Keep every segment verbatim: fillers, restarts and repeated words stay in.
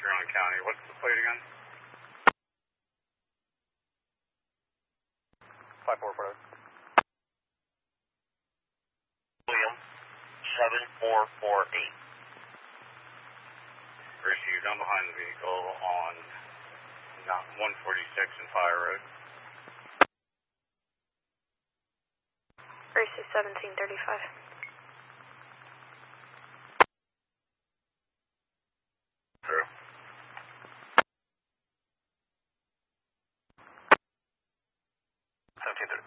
Huron County. What's the plate again? five four four. William, seven four four eight. Gracie, you're down behind the vehicle on not one forty-six and Fire Road. Gracie, seventeen thirty-five. True. seventeen thirty.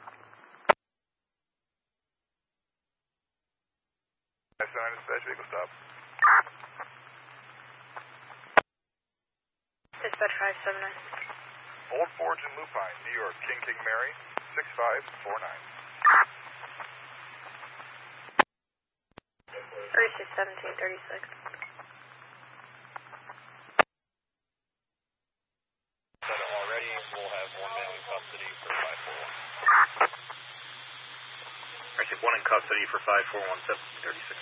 Five seven nine, dispatch vehicle stop. Dispatch five seven nine. Old Forge in Lupine, New York, King King Mary, six five four nine. Gracie, seventeen thirty-six. Said it already. We'll have one man in custody for five four one. Gracie, one in custody for five four one, seventeen thirty-six.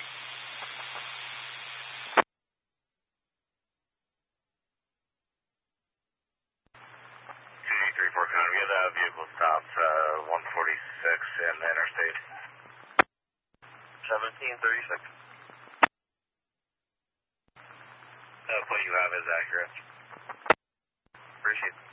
We had a vehicle stopped, uh, one forty-six in the interstate. seventeen thirty-six. Uh, what you have is accurate. Appreciate it.